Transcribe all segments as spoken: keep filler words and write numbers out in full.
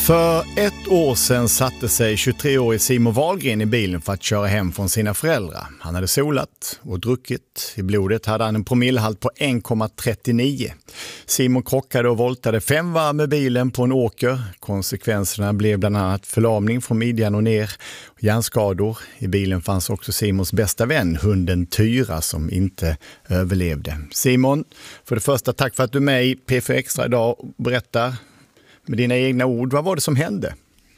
För ett år sedan satte sig tjugotre-årige Simon Wahlgren i bilen för att köra hem från sina föräldrar. Han hade solat och druckit. I blodet hade han en promillehalt på en komma trettionio. Simon krockade och voltade fem varv med bilen på en åker. Konsekvenserna blev bland annat förlamning från midjan och ner och hjärnskador. I bilen fanns också Simons bästa vän, hunden Tyra, som inte överlevde. Simon, för det första, tack för att du är med i P fyra Extra idag och berättar med dina egna ord. Vad var det som hände?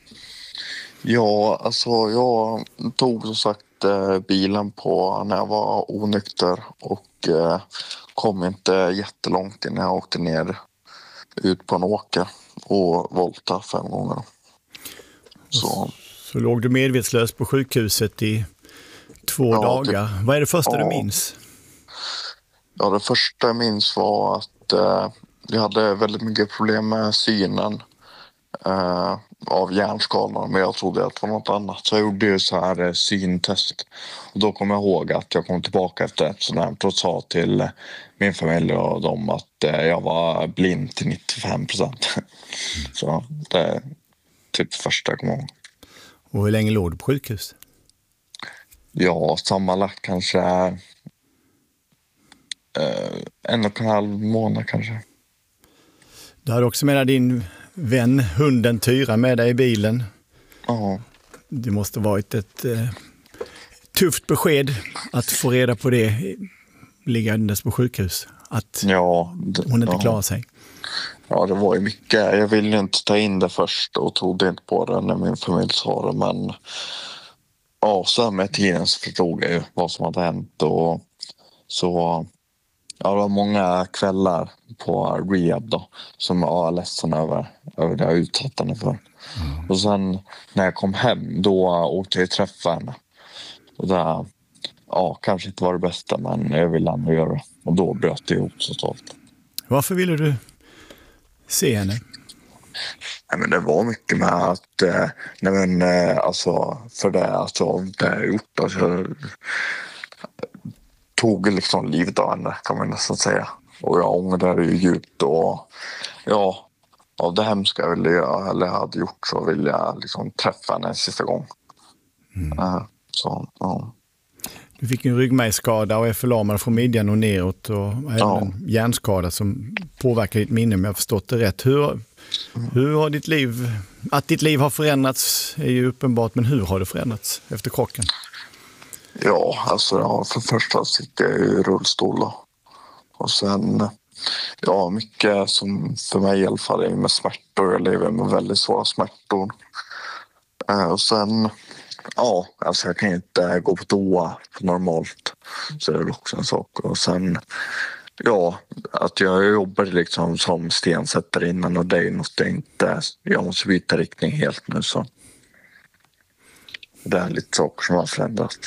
Ja, alltså jag tog som sagt eh, bilen på när jag var onykter och eh, kom inte jättelångt innan jag åkte ner ut på en åker och voltade fem gånger. Så, så låg du medvetslös på sjukhuset i två ja, dagar. Typ, Vad är det första ja, du minns? Ja, det första jag minns var att eh, jag hade väldigt mycket problem med synen eh, av hjärnskadan, men jag trodde att det var något annat. Så jag gjorde ju så här eh, syntest. Och då kom jag ihåg att jag kom tillbaka efter ett sådant och sa till min familj och dem att eh, jag var blind till nittiofem procent. Så det är typ första jag kom ihåg. Och hur länge låg du på sjukhus? Ja, sammanlagt kanske eh, en och en halv månad kanske. Du hade också med din vän, hunden Tyra, med dig i bilen. Ja. Det måste varit ett eh, tufft besked att få reda på det liggandes på sjukhus. Att ja, det, hon inte ja. klarar sig. Ja, det var ju mycket. Jag ville inte ta in det först och trodde inte på det när min familj sa det. Men ja, sen med tiden så förstod jag ju vad som hade hänt. Och så... Ja, det var många kvällar på rehab då som jag var ledsen över, över det jag utsatt henne för. Mm. Och sen när jag kom hem då åkte jag och träffade henne. Och det, ja, kanske inte var det bästa, men jag ville ändå göra det. Och då bröt det ihop så stolt. Varför ville du se henne? Nej, men det var mycket med att, eh, nej men eh, alltså för det, alltså, det jag gjort, alltså tog liksom livet av henne kan man nästan säga. Och jag ångrar det ju djupt och ja, av det hemska jag ville göra eller hade gjort så vill jag liksom träffa henne en sista gång. Mm. Uh, så, ja. Du fick en ryggmärgsskada och är förlamad från midjan och neråt och även ja. en hjärnskada som påverkar ditt minne, om jag har förstått det rätt. Hur, mm. hur har ditt liv, att ditt liv har förändrats är ju uppenbart, men hur har det förändrats efter krocken? Ja, alltså ja, för första sitter jag i rullstol då. Och sen, ja, mycket som för mig i alla fall är med smärtor. Jag lever med väldigt svåra smärtor. Eh, och sen, ja, alltså jag kan inte gå på toa normalt. Så det är också en sak. Och sen, ja, att jag jobbade liksom som stensättare innan och det är något jag inte, jag måste byta riktning helt nu så. Det är lite saker som har förändrats.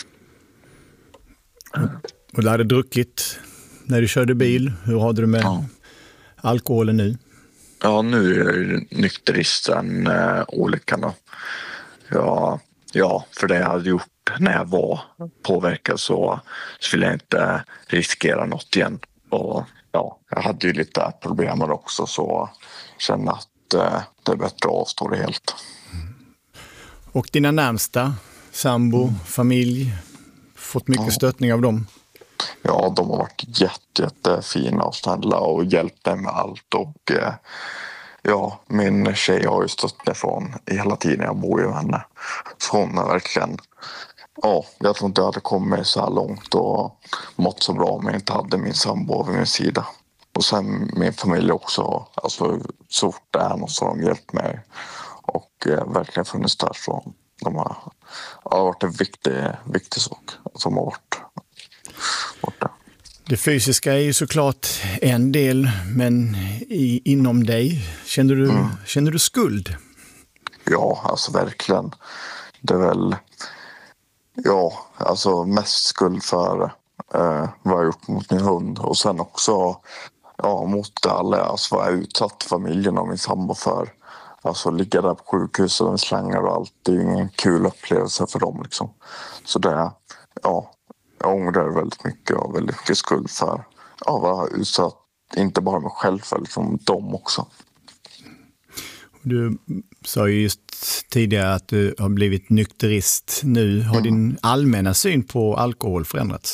Och du hade druckit när du körde bil. Hur hade du med ja. alkoholen nu? Ja, nu är jag nykteristen äh, olyckan då. Ja, ja, för det jag hade gjort när jag var påverkad så, så ville jag inte riskera något igen. Och ja, jag hade ju lite problem med det också så kände att äh, det är bättre att avstå det helt. Mm. Och dina närmsta, sambo, mm. familj, fått mycket ja. stöttning av dem? Ja, de har varit jätte, jättefina och snälla och hjälpt mig med allt. Och eh, ja, min tjej har ju stött mig från hela tiden jag bor med henne. Så hon är verkligen, ja, jag tror inte jag hade kommit så här långt och mått så bra om jag inte hade min sambo vid min sida. Och sen min familj också, alltså så fort det är något så har de hjälpt mig och eh, verkligen funnits där så. De har, har varit en viktig, viktig sak som har varit borta. Det fysiska är ju såklart en del, men i, inom dig, känner du, mm. känner du skuld? Ja, alltså verkligen. Det är väl, ja, alltså mest skuld för eh, vad jag gjort mot min hund. Och sen också, ja, mot alla, alltså vad jag utsatt familjen och min sambo för. Alltså ligga där på sjukhuset med slangar och allt, det är ju ingen kul upplevelse för dem liksom. Så det, ja, jag ångrar väldigt mycket och väldigt mycket skuld för, ja, vad jag har utsatt, inte bara mig själv för liksom dem också. Du sa ju just tidigare att du har blivit nykterist nu. Har mm. din allmänna syn på alkohol förändrats?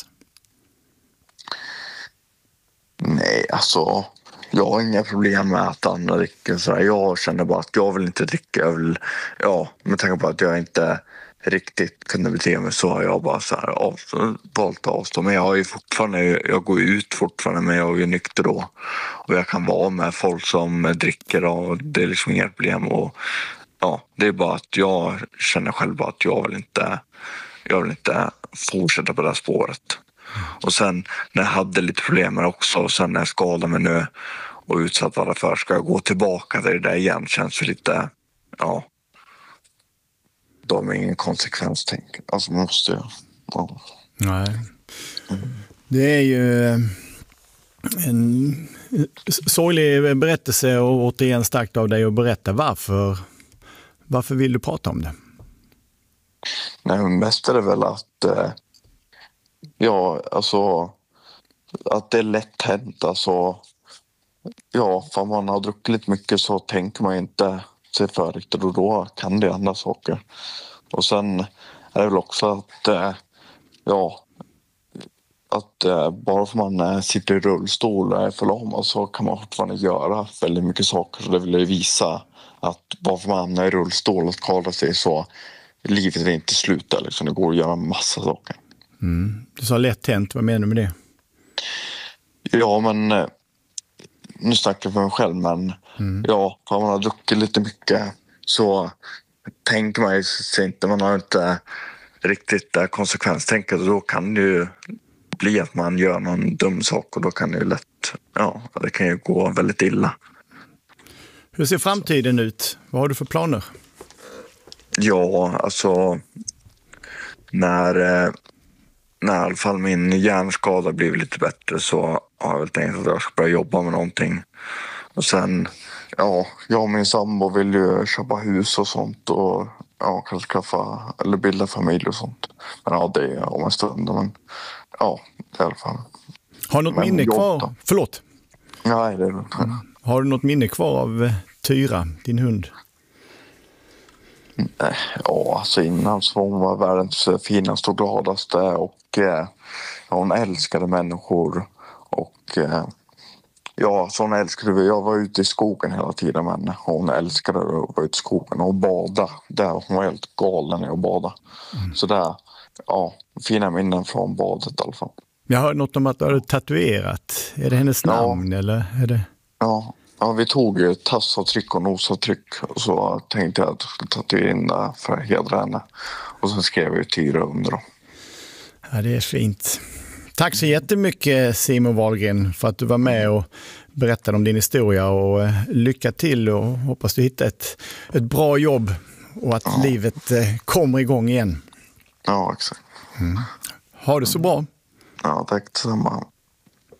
Nej, alltså jag har inga problem med att andra dricker. Så jag känner bara att jag vill inte dricka. Jag vill, ja, med tanke på att jag inte riktigt kunde bete mig så har jag bara så här av, valt avstå. Men jag har ju fortfarande, jag går ut fortfarande, men jag är ju nykter då. Och jag kan vara med folk som dricker och det är liksom inga problem. Och ja, det är bara att jag känner själv bara att jag vill inte, jag vill inte fortsätta på det här spåret. Och sen när jag hade lite problem med det också, och sen när jag skadade mig nu och utsatt alla för, ska jag gå tillbaka till det där igen, känns det lite, ja, de är ingen konsekvenstänk. Alltså måste jag. Ja. Nej. Det är ju en sorglig berättelse och återigen starkt av dig att berätta. Varför, varför vill du prata om det? Nej, men mest är det väl att ja, alltså att det är lätt hänt. Alltså, ja, för man har druckit lite mycket så tänker man inte sig för riktigt och då kan det andra saker. Och sen är det väl också att ja, att bara för man sitter i rullstol och är förlamad så kan man fortfarande göra väldigt mycket saker. Så det vill ju visa att bara för man hamnar i rullstol och skadar sig så livet är inte slut där, liksom. Det går att göra massa saker. Mm. Du sa lätt hänt, vad menar du med det? Ja, men nu snackar jag för mig själv, men mm. ja, om man har druckit lite mycket så tänker man sig inte, man har inte riktigt konsekvenstänket och då kan det ju bli att man gör någon dum sak och då kan det ju lätt, ja, det kan ju gå väldigt illa. Hur ser framtiden ut? Vad har du för planer? Ja, alltså när, när i alla fall min hjärnskada blir lite bättre så har jag väl tänkt att jag ska börja jobba med någonting. Och sen, ja, jag och min sambo vill ju köpa hus och sånt och ja, kanske skaffa eller bilda familj och sånt. Men ja, det är om en stund. Men ja, i alla fall. Har du något men minne kvar? Då? Förlåt. Nej, det är det. Mm. Har du något minne kvar av Tyra, din hund? Ja, alltså innan så hon var världens finaste och gladaste och eh, hon älskade människor och eh, ja, så hon älskade, jag var ute i skogen hela tiden med henne. Hon älskade att vara ute i skogen och bada. Där, hon var helt galen i att bada. Mm. Så där, ja, fina minnen från badet i alla fall. Jag hörde något om att du hade tatuerat. Är det hennes namn ja. eller är det? Ja. Ja, vi tog ju tassavtryck och nosavtryck och så tänkte jag att jag skulle tatuera in det för att hedra henne. Och sen skrev jag Tyra under dem. Ja, det är fint. Tack så jättemycket Simon Wahlgren för att du var med och berättade om din historia och lycka till och hoppas du hittar ett, ett bra jobb och att ja. livet kommer igång igen. Ja, exakt. Mm. Ha det så bra. Ja, tack detsamma.